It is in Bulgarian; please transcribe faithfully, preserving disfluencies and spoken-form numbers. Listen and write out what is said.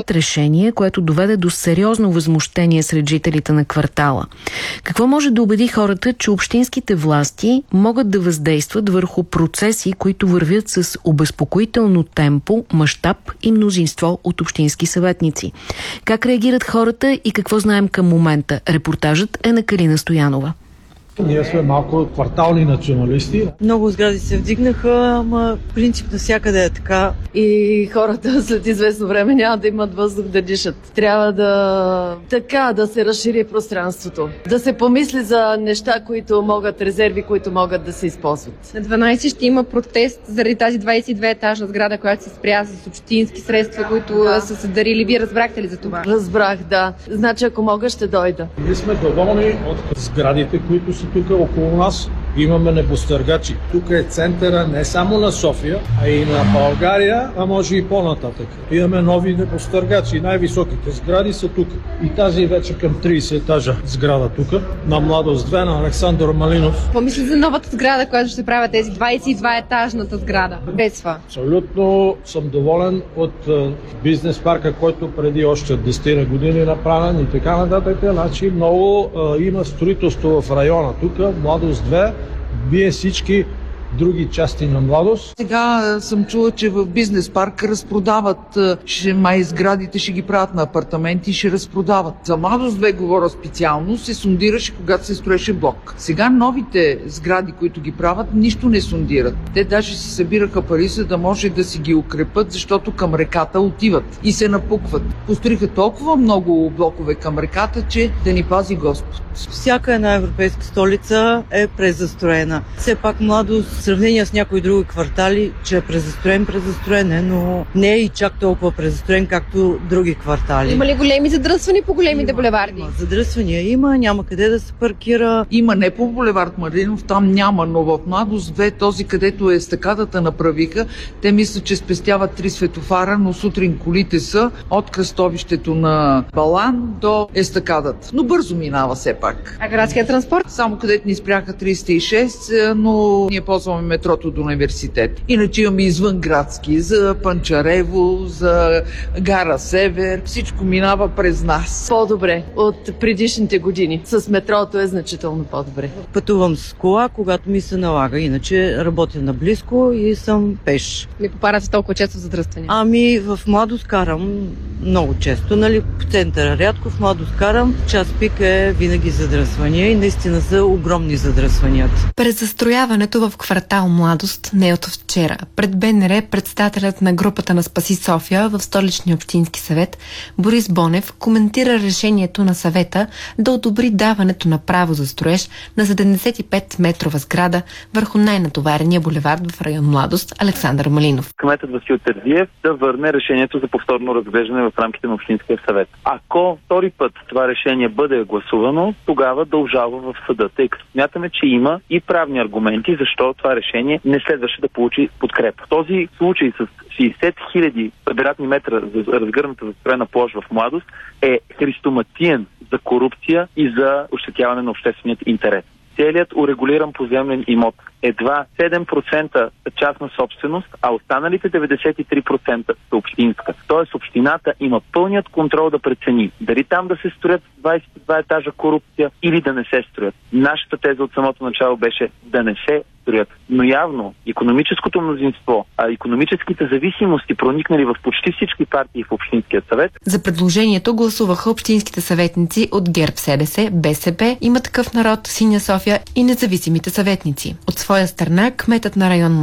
Решение, което доведе до сериозно възмущение сред жителите на квартала. Какво може да убеди хората, че общинските власти могат да въздействат върху процеси, които вървят с обезпокоително темпо, мащаб и мнозинство от общински съветници? Как реагират хората и какво знаем към момента? Репортажът е на Калина Стоянова. Ние сме малко квартални националисти. Много сгради се вдигнаха, ама принцип навсякъде е така. И хората след известно време няма да имат въздух да дишат. Трябва да така да се разшири пространството. Да се помисли за неща, които могат, резерви, които могат да се използват. На дванадесети ще има протест заради тази двадесет и две етажна сграда, която се спря с общински средства, които да. са се дарили. Вие разбрахте ли за това? Разбрах, да. Значи, ако мога, ще дойда. Ние сме доволни от сградите, които са тук около нас. Имаме небостъргачи. Тук е центъра не само на София, а и на България, а може и по-нататък. Имаме нови небостъргачи. Най-високите сгради са тук. И тази вече към тридесет етажа сграда тук, на Младост две, на Александър Малинов. Какво мислите за новата сграда, която ще правят тези двадесет и две етажната сграда? Харесва. Абсолютно съм доволен от бизнес парка, който преди още десет години направен и така нататък. Значи много а, има строителство в района тук, Младост две, бие всички други части на Младост. Сега съм чула, че в бизнес парк разпродават, ще май сградите ще ги правят на апартаменти и ще разпродават. За Младост две говоря специално, се сондираше, когато се строеше блок. Сега новите сгради, които ги правят, нищо не сондират. Те даже си събираха пари, за да може да си ги укрепят, защото към реката отиват и се напукват. Построиха толкова много блокове към реката, че да ни пази Господ. Всяка една европейска столица е презастроена. Все пак Младост, в сравнение с някои други квартали, че е презастроен, презастроен е, но не е и чак толкова презастроен, както други квартали. Има ли големи задръствания по големите булеварди? Има, задръствания има, няма къде да се паркира. Има не по булевард Маринов, там няма, но в Младост две, този където е естакадата направиха, те мислят, че спестяват три светофара, но сутрин колите са от кръстовището на Балан до естакадата. Но бързо минава все пак. А градския транспорт? Само където ни спряха триста и шест, но ние ползваме метрото до университет. Иначе имаме извън градски, за Панчарево, за Гара Север. Всичко минава през нас. По-добре от предишните години. С метрото е значително по-добре. Пътувам с кола, когато ми се налага. Иначе работя наблизко и съм пеш. Не попарате толкова често задръствания? Ами в Младост карам много често, нали, по центъра рядко, в Младост карам. Час пик е винаги задръствания и наистина са огромни задръстванията. През застрояването в квартал Младост не е от вчера. Пред БНР председателят на групата на Спаси София в Столичния общински съвет Борис Бонев коментира решението на съвета да одобри даването на право за строеж на седемдесет и пет метрова сграда върху най-натоварения булевард в район Младост Александър Малинов. Кметът Васил Терзиев да върне решението за повторно разглеждане в рамките на общинския съвет. Ако втори път това решение бъде гласувано, тогава да обжалва в съда, тъй като смятаме, че има и правни аргументи защо това решение не следваше да получи подкрепа. В този случай с шейсет хиляди квадратни метра за разгърната застроена площ в Младост е христоматиен за корупция и за ощетяване на общественият интерес. Целият урегулиран поземлен имот едва седем процента частна собственост, а останалите деветдесет и три процента са общинска. Тоест общината има пълният контрол да прецени дали там да се строят двадесет и два етажа корупция или да не се строят. Нашата теза от самото начало беше да не се строят. Но явно икономическото мнозинство, а икономическите зависимости проникнали в почти всички партии в Общинския съвет. За предложението гласуваха общинските съветници от ГЕРБ СДС, БСП, Има такъв народ, Синя София и независимите съветници. От своя страна, кметът на район